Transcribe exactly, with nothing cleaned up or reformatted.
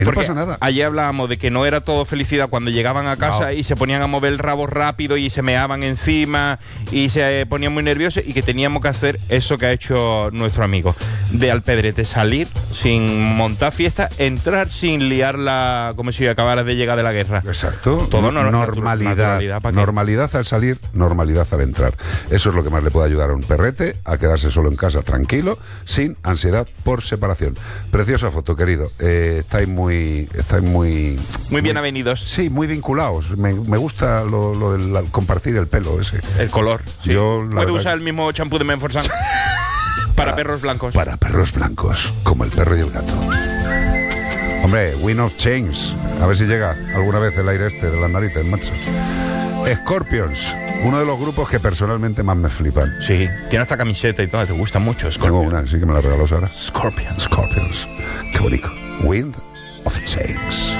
Y no pasa nada. Ayer hablábamos de que no era todo felicidad cuando llegaban a casa no. y se ponían a mover el rabo rápido y se meaban encima y se ponían muy nerviosos, y que teníamos que hacer eso que ha hecho nuestro amigo de Alpedrete: salir sin montar fiesta, entrar sin liarla como si acabaras de llegar de la guerra. Exacto. Todo no, normalidad. Naturalidad, normalidad al salir, normalidad al entrar. Eso es lo que más le puede ayudar a un perrete a quedarse solo en casa, tranquilo, sin ansiedad por separación. Preciosa foto, querido. Eh, estáis muy estáis muy... Muy bien avenidos. Sí, muy vinculados. Me, me gusta lo, lo del la, compartir el pelo ese. El color. Sí. Yo, Puede usar el mismo champú de Menforsan para, para perros blancos. Para perros blancos, como el perro y el gato. Hombre, Wind of Change. A ver si llega alguna vez el aire este de las narices, macho. Scorpions, uno de los grupos que personalmente más me flipan. Sí, tiene esta camiseta y todo, te gusta mucho Scorpions. Tengo una, sí, que me la regaló Sara. Scorpions. Scorpions. Qué bonito. Wind of Change.